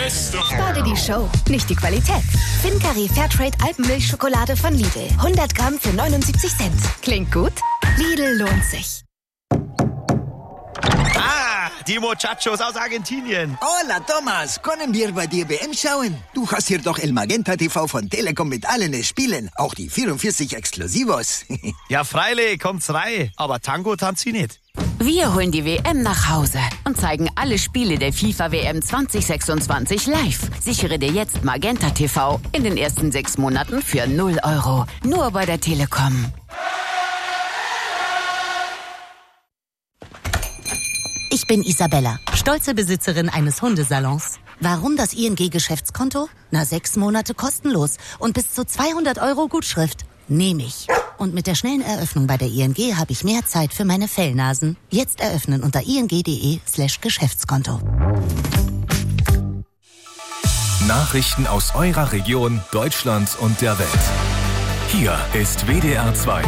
Spar dir die Show, nicht die Qualität. Fincari Fairtrade Alpenmilchschokolade von Lidl. 100 Gramm für 79 Cent. Klingt gut? Lidl lohnt sich. Die Muchachos aus Argentinien. Hola, Thomas. Können wir bei dir WM schauen? Du hast hier doch El Magenta TV von Telekom mit allen Spielen. Auch die 44 Exklusivos. Ja, freilich, kommt's rein. Aber Tango tanzt sie nicht. Wir holen die WM nach Hause und zeigen alle Spiele der FIFA-WM 2026 live. Sichere dir jetzt Magenta TV in den ersten 6 Monaten für 0 €. Nur bei der Telekom. Ich bin Isabella, stolze Besitzerin eines Hundesalons. Warum das ING-Geschäftskonto? 6 Monate kostenlos und bis zu 200 € Gutschrift. Nehme ich. Und mit der schnellen Eröffnung bei der ING habe ich mehr Zeit für meine Fellnasen. Jetzt eröffnen unter ing.de/Geschäftskonto. Nachrichten aus eurer Region, Deutschland und der Welt. Hier ist WDR 2.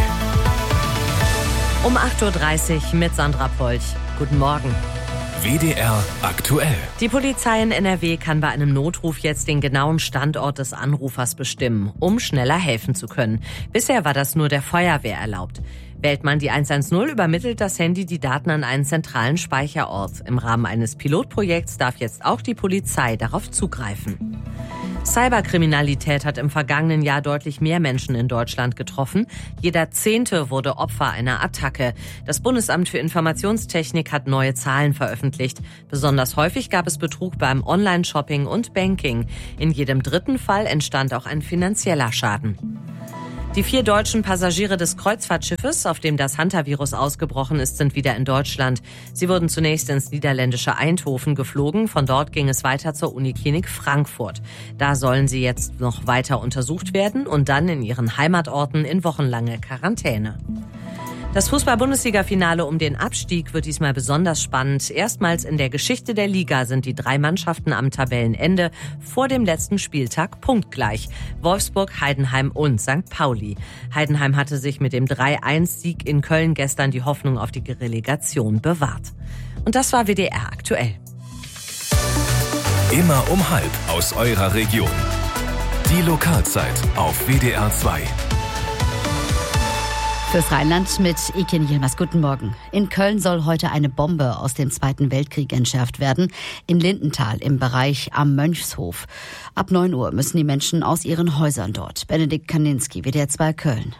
Um 8.30 Uhr mit Sandra Polch. Guten Morgen. WDR aktuell. Die Polizei in NRW kann bei einem Notruf jetzt den genauen Standort des Anrufers bestimmen, um schneller helfen zu können. Bisher war das nur der Feuerwehr erlaubt. Wählt man die 110, übermittelt das Handy die Daten an einen zentralen Speicherort. Im Rahmen eines Pilotprojekts darf jetzt auch die Polizei darauf zugreifen. Cyberkriminalität hat im vergangenen Jahr deutlich mehr Menschen in Deutschland getroffen. Jeder 10. wurde Opfer einer Attacke. Das Bundesamt für Informationstechnik hat neue Zahlen veröffentlicht. Besonders häufig gab es Betrug beim Online-Shopping und Banking. In jedem 3. Fall entstand auch ein finanzieller Schaden. Die 4 deutschen Passagiere des Kreuzfahrtschiffes, auf dem das Hantavirus ausgebrochen ist, sind wieder in Deutschland. Sie wurden zunächst ins niederländische Eindhoven geflogen. Von dort ging es weiter zur Uniklinik Frankfurt. Da sollen sie jetzt noch weiter untersucht werden und dann in ihren Heimatorten in wochenlange Quarantäne. Das Fußball-Bundesliga-Finale um den Abstieg wird diesmal besonders spannend. Erstmals in der Geschichte der Liga sind die 3 Mannschaften am Tabellenende vor dem letzten Spieltag punktgleich. Wolfsburg, Heidenheim und St. Pauli. Heidenheim hatte sich mit dem 3-1-Sieg in Köln gestern die Hoffnung auf die Relegation bewahrt. Und das war WDR aktuell. Immer um 12:30 aus eurer Region. Die Lokalzeit auf WDR 2. Fürs Rheinland mit Ikin Yilmaz. Guten Morgen. In Köln soll heute eine Bombe aus dem Zweiten Weltkrieg entschärft werden. In Lindenthal im Bereich am Mönchshof. Ab 9 Uhr müssen die Menschen aus ihren Häusern dort. Benedikt Kaninski, WDR 2 Köln.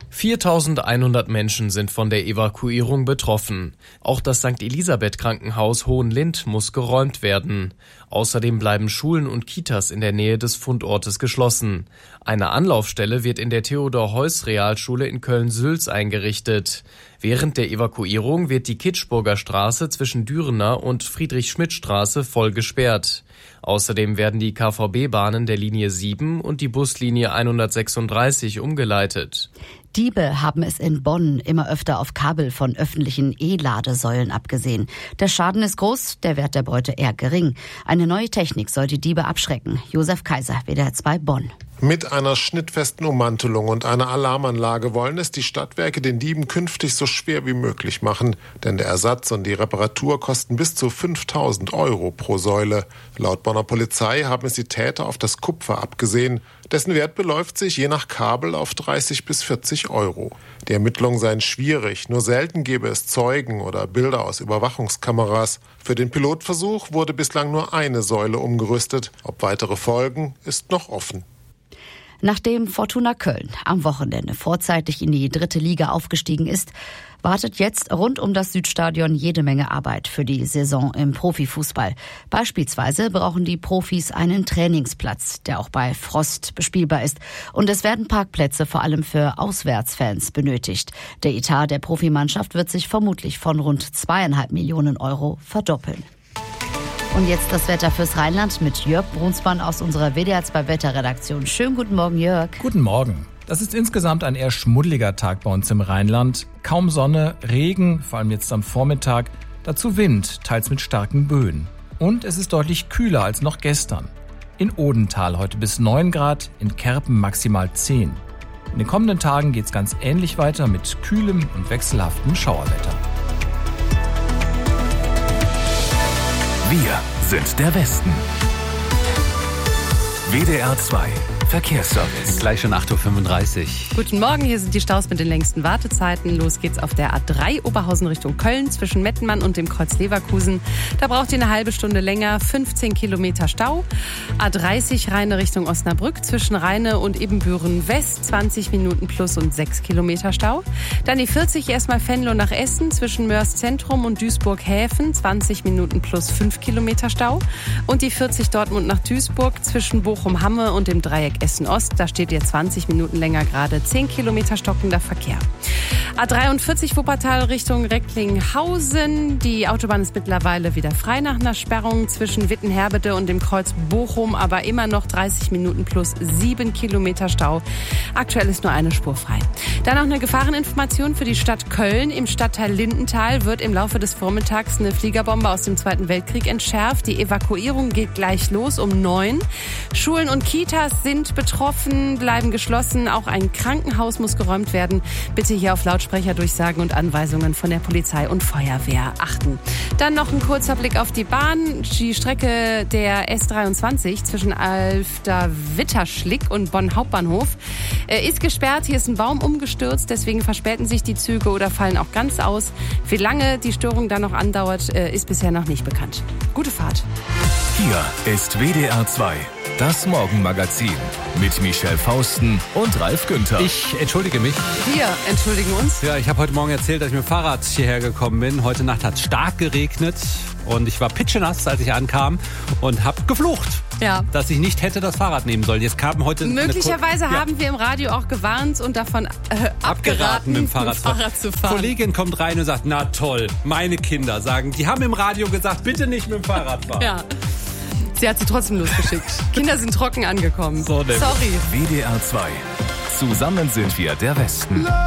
4.100 Menschen sind von der Evakuierung betroffen. Auch das St. Elisabeth Krankenhaus Hohenlind muss geräumt werden. Außerdem bleiben Schulen und Kitas in der Nähe des Fundortes geschlossen. Eine Anlaufstelle wird in der Theodor-Heuss-Realschule in Köln-Sülz eingerichtet. Während der Evakuierung wird die Kitschburger Straße zwischen Dürener und Friedrich-Schmidt-Straße voll gesperrt. Außerdem werden die KVB-Bahnen der Linie 7 und die Buslinie 136 umgeleitet. Diebe haben es in Bonn immer öfter auf Kabel von öffentlichen E-Ladesäulen abgesehen. Der Schaden ist groß, der Wert der Beute eher gering. Eine neue Technik soll die Diebe abschrecken. Josef Kaiser, WDR 2 Bonn. Mit einer schnittfesten Ummantelung und einer Alarmanlage wollen es die Stadtwerke den Dieben künftig so schwer wie möglich machen. Denn der Ersatz und die Reparatur kosten bis zu 5.000 € pro Säule. Laut Bonner Polizei haben es die Täter auf das Kupfer abgesehen. Dessen Wert beläuft sich je nach Kabel auf 30 bis 40 €. Die Ermittlungen seien schwierig. Nur selten gäbe es Zeugen oder Bilder aus Überwachungskameras. Für den Pilotversuch wurde bislang nur eine Säule umgerüstet. Ob weitere folgen, ist noch offen. Nachdem Fortuna Köln am Wochenende vorzeitig in die 3. Liga aufgestiegen ist, wartet jetzt rund um das Südstadion jede Menge Arbeit für die Saison im Profifußball. Beispielsweise brauchen die Profis einen Trainingsplatz, der auch bei Frost bespielbar ist. Und es werden Parkplätze vor allem für Auswärtsfans benötigt. Der Etat der Profimannschaft wird sich vermutlich von rund 2,5 Millionen € verdoppeln. Und jetzt das Wetter fürs Rheinland mit Jörg Brunsmann aus unserer WDR 2 Wetterredaktion. Schönen guten Morgen, Jörg. Guten Morgen. Das ist insgesamt ein eher schmuddeliger Tag bei uns im Rheinland. Kaum Sonne, Regen, vor allem jetzt am Vormittag. Dazu Wind, teils mit starken Böen. Und es ist deutlich kühler als noch gestern. In Odenthal heute bis 9 Grad, in Kerpen maximal 10. In den kommenden Tagen geht's ganz ähnlich weiter mit kühlem und wechselhaftem Schauerwetter. Wir sind der Westen. WDR 2 Verkehrsservice. Gleich schon 8.35 Uhr. Guten Morgen, hier sind die Staus mit den längsten Wartezeiten. Los geht's auf der A3 Oberhausen Richtung Köln zwischen Mettenmann und dem Kreuz Leverkusen. Da braucht ihr eine halbe Stunde länger, 15 Kilometer Stau. A30 Rheine Richtung Osnabrück zwischen Rheine und Ebenbüren West, 20 Minuten plus und 6 Kilometer Stau. Dann die 40 erstmal Venlo nach Essen zwischen Mörs Zentrum und Duisburg-Häfen, 20 Minuten plus 5 Kilometer Stau. Und die 40 Dortmund nach Duisburg zwischen Bochum-Hamme und dem Dreieck Essen-Ost. Da steht ihr 20 Minuten länger gerade, 10 Kilometer stockender Verkehr. A43 Wuppertal Richtung Recklinghausen. Die Autobahn ist mittlerweile wieder frei nach einer Sperrung zwischen Wittenherbede und dem Kreuz Bochum, aber immer noch 30 Minuten plus 7 Kilometer Stau. Aktuell ist nur eine Spur frei. Dann noch eine Gefahreninformation für die Stadt Köln. Im Stadtteil Lindenthal wird im Laufe des Vormittags eine Fliegerbombe aus dem Zweiten Weltkrieg entschärft. Die Evakuierung geht gleich los um 9. Schulen und Kitas sind betroffen, bleiben geschlossen. Auch ein Krankenhaus muss geräumt werden. Bitte hier auf Lautsprecherdurchsagen und Anweisungen von der Polizei und Feuerwehr achten. Dann noch ein kurzer Blick auf die Bahn. Die Strecke der S23 zwischen Alfter-Witterschlick und Bonn Hauptbahnhof ist gesperrt. Hier ist ein Baum umgestürzt, deswegen verspäten sich die Züge oder fallen auch ganz aus. Wie lange die Störung dann noch andauert, ist bisher noch nicht bekannt. Gute Fahrt. Hier ist WDR 2. Das Morgenmagazin mit Michelle Fausten und Ralf Günther. Ich entschuldige mich. Wir entschuldigen uns. Ja, ich habe heute Morgen erzählt, dass ich mit dem Fahrrad hierher gekommen bin. Heute Nacht hat es stark geregnet und ich war pitschenass, als ich ankam und habe geflucht. Ja. Dass ich nicht hätte das Fahrrad nehmen sollen. Jetzt kam heute möglicherweise haben wir im Radio auch gewarnt und davon abgeraten, mit dem Fahrrad zu fahren. Kollegin kommt rein und sagt, na toll, meine Kinder sagen, die haben im Radio gesagt, bitte nicht mit dem Fahrrad fahren. Ja. Sie hat sie trotzdem losgeschickt. Kinder sind trocken angekommen. So, sorry. WDR 2. Zusammen sind wir der Westen.